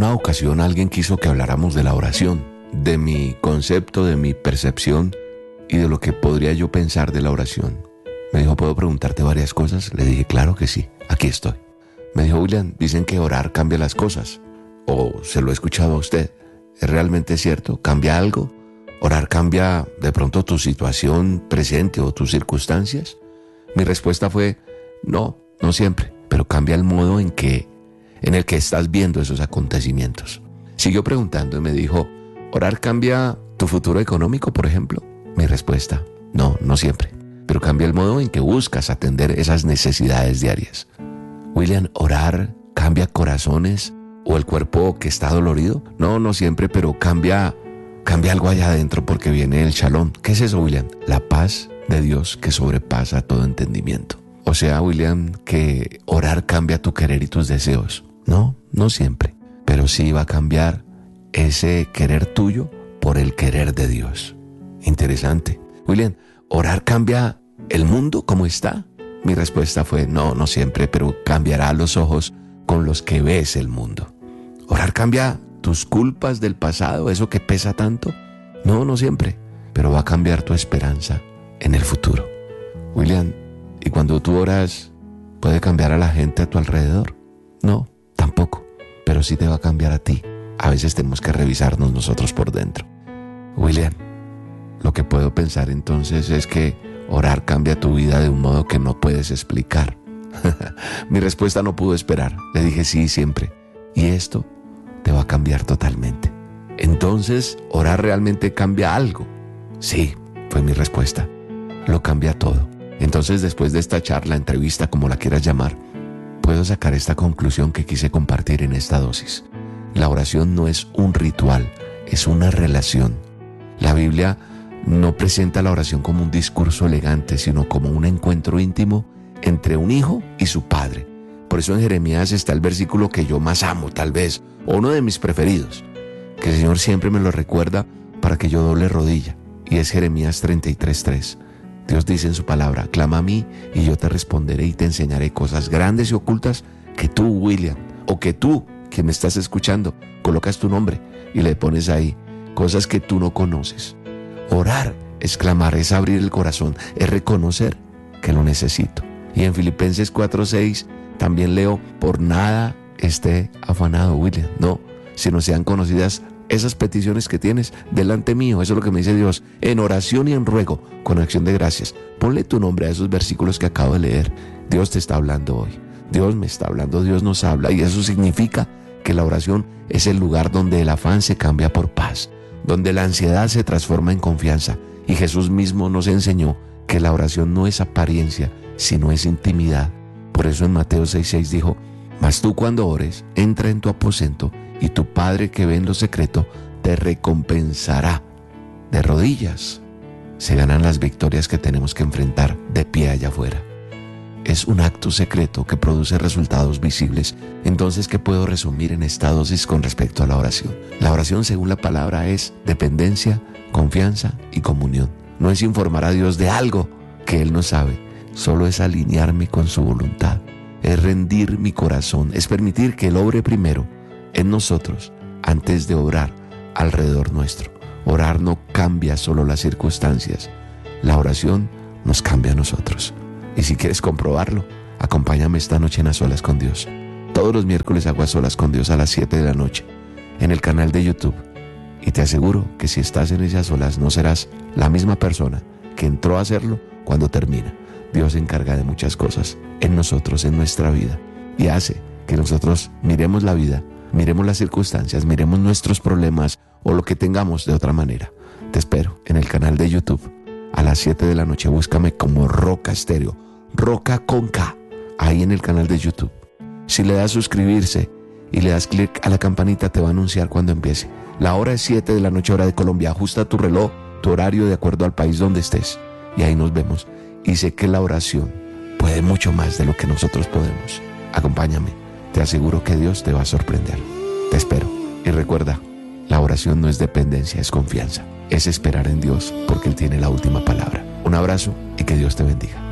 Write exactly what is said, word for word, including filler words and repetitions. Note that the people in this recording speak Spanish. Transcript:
una ocasión alguien quiso que habláramos de la oración, de mi concepto, de mi percepción y de lo que podría yo pensar de la oración. Me dijo, ¿puedo preguntarte varias cosas? Le dije, claro que sí, aquí estoy. Me dijo, William, dicen que orar cambia las cosas. ¿O se lo he escuchado a usted? ¿Es realmente cierto? ¿Cambia algo? ¿Orar cambia de pronto tu situación presente o tus circunstancias? Mi respuesta fue, no, no siempre, pero cambia el modo en que, en el que estás viendo esos acontecimientos. Siguió preguntando y me dijo, ¿orar cambia tu futuro económico, por ejemplo? Mi respuesta, no, no siempre, pero cambia el modo en que buscas atender esas necesidades diarias. William, ¿orar cambia corazones o el cuerpo que está dolorido? No, no siempre, pero cambia, cambia algo allá adentro porque viene el shalom. ¿Qué es eso, William? La paz de Dios que sobrepasa todo entendimiento. O sea, William, que orar cambia tu querer y tus deseos. No, no siempre, pero sí va a cambiar ese querer tuyo por el querer de Dios. Interesante. William, ¿orar cambia el mundo como está? Mi respuesta fue, no, no siempre, pero cambiará los ojos con los que ves el mundo. ¿Orar cambia tus culpas del pasado, eso que pesa tanto? No, no siempre, pero va a cambiar tu esperanza en el futuro. William, ¿y cuando tú oras, puede cambiar a la gente a tu alrededor? No, tampoco, pero sí te va a cambiar a ti. A veces tenemos que revisarnos nosotros por dentro. William, lo que puedo pensar entonces es que orar cambia tu vida de un modo que no puedes explicar. Mi respuesta no pudo esperar. Le dije sí siempre. Y esto te va a cambiar totalmente. Entonces, ¿orar realmente cambia algo? Sí, fue mi respuesta. Lo cambia todo. Entonces, después de esta charla, entrevista, como la quieras llamar, puedo sacar esta conclusión que quise compartir en esta dosis. La oración no es un ritual, es una relación. La Biblia no presenta la oración como un discurso elegante, sino como un encuentro íntimo entre un hijo y su padre. Por eso en Jeremías está el versículo que yo más amo, tal vez, o uno de mis preferidos, que el Señor siempre me lo recuerda para que yo doble rodilla, y es Jeremías treinta y tres tres. Dios dice en su palabra, clama a mí y yo te responderé y te enseñaré cosas grandes y ocultas que tú, William, o que tú, que me estás escuchando, colocas tu nombre y le pones ahí cosas que tú no conoces. Orar es clamar, es abrir el corazón, es reconocer que lo necesito. Y en Filipenses cuatro seis también leo, por nada esté afanado, William, no, sino sean conocidas esas peticiones que tienes delante mío. Eso es lo que me dice Dios, en oración y en ruego, con acción de gracias. Ponle tu nombre a esos versículos que acabo de leer. Dios te está hablando hoy, Dios me está hablando, Dios nos habla, y eso significa que la oración es el lugar donde el afán se cambia por paz, donde la ansiedad se transforma en confianza. Y Jesús mismo nos enseñó que la oración no es apariencia, sino es intimidad. Por eso en Mateo seis seis dijo, mas tú cuando ores, entra en tu aposento y tu Padre que ve en lo secreto te recompensará. De rodillas se ganan las victorias que tenemos que enfrentar de pie allá afuera. Es un acto secreto que produce resultados visibles. Entonces, ¿qué puedo resumir en esta dosis con respecto a la oración? La oración, según la palabra, es dependencia, confianza y comunión. No es informar a Dios de algo que Él no sabe, solo es alinearme con su voluntad, es rendir mi corazón, es permitir que Él obre primero en nosotros antes de obrar alrededor nuestro. Orar no cambia solo las circunstancias, la oración nos cambia a nosotros. Y si quieres comprobarlo, acompáñame esta noche en A Solas con Dios. Todos los miércoles hago A Solas con Dios a las siete de la noche en el canal de YouTube. Y te aseguro que si estás en ese A Solas no serás la misma persona que entró a hacerlo cuando termina. Dios se encarga de muchas cosas en nosotros, en nuestra vida, y hace que nosotros miremos la vida, miremos las circunstancias, miremos nuestros problemas o lo que tengamos de otra manera. Te espero en el canal de YouTube a las siete de la noche. Búscame como Roca Estéreo, Roca con K, ahí en el canal de YouTube. Si le das suscribirse y le das clic a la campanita, te va a anunciar cuando empiece. La hora es siete de la noche, hora de Colombia. Ajusta tu reloj, tu horario de acuerdo al país donde estés. Y ahí nos vemos. Y sé que la oración puede mucho más de lo que nosotros podemos. Acompáñame. Te aseguro que Dios te va a sorprender. Te espero. Y recuerda, la oración no es dependencia, es confianza. Es esperar en Dios porque Él tiene la última palabra. Un abrazo y que Dios te bendiga.